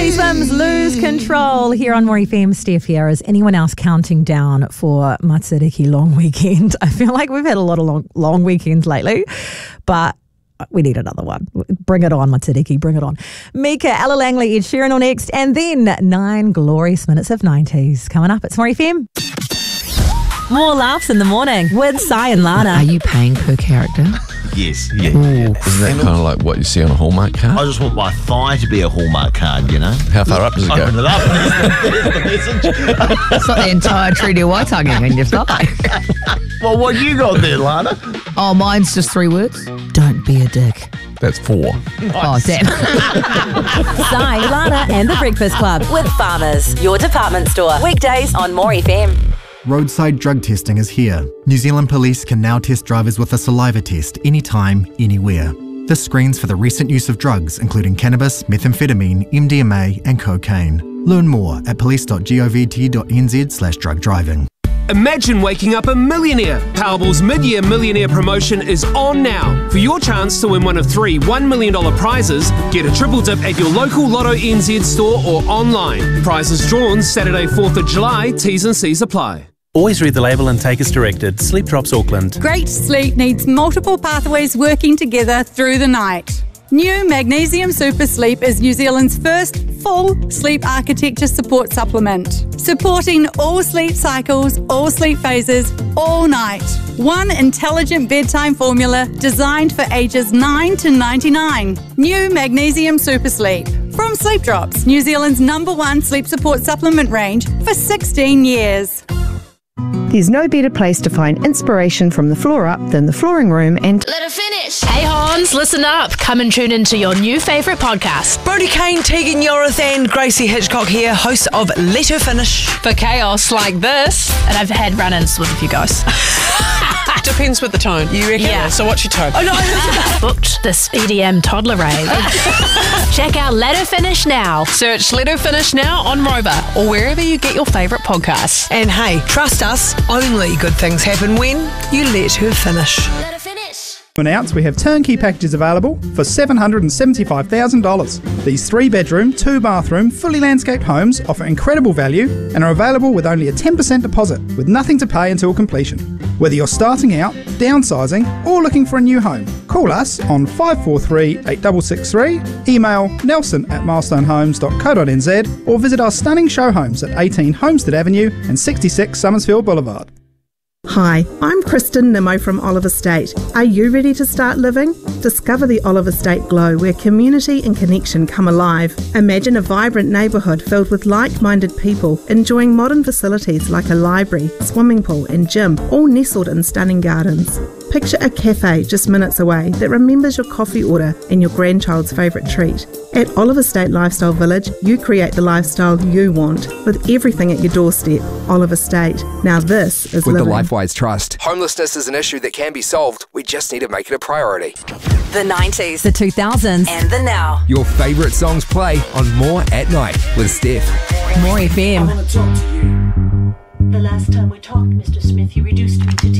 T-Swims Lose Control here on More FM. Steph here. Is anyone else counting down for Matariki long weekend? I feel like we've had a lot of long weekends lately, but we need another one. Bring it on, Matariki, bring it on. Mika, Ella Langley, Ed Sheeran on next, and then 9 glorious minutes of 90s coming up. It's More FM. More laughs in the morning with Sai and Lana. Are you paying per character? Yes. Ooh, isn't that kind of like what you see on a Hallmark card? I just want my thigh to be a Hallmark card, you know? How far up does it go? Open it up. There's the message. It's not the entire Treaty Waitangi in your thigh. Well, what you got there, Lana? Oh, mine's just 3 words. Don't be a dick. That's 4. Oh, damn. Sai, Lana and the Breakfast Club with Farmers, your department store. Weekdays on More FM. Roadside drug testing is here. New Zealand Police can now test drivers with a saliva test anytime, anywhere. This screens for the recent use of drugs, including cannabis, methamphetamine, MDMA and cocaine. Learn more at police.govt.nz/drug driving. Imagine waking up a millionaire. Powerball's mid-year millionaire promotion is on now. For your chance to win one of 3 $1 million prizes, get a triple dip at your local Lotto NZ store or online. Prizes drawn Saturday 4th of July. T's and C's apply. Always read the label and take as directed. Sleep Drops Auckland. Great sleep needs multiple pathways working together through the night. New Magnesium Super Sleep is New Zealand's first full sleep architecture support supplement, supporting all sleep cycles, all sleep phases, all night. One intelligent bedtime formula designed for ages 9 to 99. New Magnesium Super Sleep. From Sleep Drops, New Zealand's #1 sleep support supplement range for 16 years. There's no better place to find inspiration from the floor up than the Flooring Room and Let It Finish. Hey Hans, listen up. Come and tune into your new favourite podcast. Brodie Kane, Tegan Yorith and Gracie Hitchcock here, hosts of Let Her Finish. For chaos like this. And I've had run-ins with a few guys. Depends with the tone. You reckon? Yeah. So what's your tone? Oh no, booked this EDM toddler rave. Check out Let Her Finish now. Search Let Her Finish now on Rover or wherever you get your favourite podcasts. And hey, trust us, only good things happen when you let her finish. Let her finish. To announce, we have turnkey packages available for $775,000. These 3-bedroom, 2-bathroom, fully landscaped homes offer incredible value and are available with only a 10% deposit, with nothing to pay until completion. Whether you're starting out, downsizing, or looking for a new home, call us on 543 8663, email nelson@milestonehomes.co.nz, or visit our stunning show homes at 18 Homestead Avenue and 66 Summersfield Boulevard. Hi, I'm Kristen Nimmo from Olive Estate. Are you ready to start living? Discover the Olive Estate glow where community and connection come alive. Imagine a vibrant neighbourhood filled with like-minded people enjoying modern facilities like a library, swimming pool and gym, all nestled in stunning gardens. Picture a cafe just minutes away that remembers your coffee order and your grandchild's favourite treat. At Olive Estate Lifestyle Village, you create the lifestyle you want with everything at your doorstep. Olive Estate. Now this is with living. the LifeWise Trust. Homelessness is an issue that can be solved. We just need to make it a priority. The 90s, the 2000s, and the now. Your favourite songs play on More at Night with Steph. More FM. I want to talk to you. The last time we talked, Mr. Smith, you reduced me to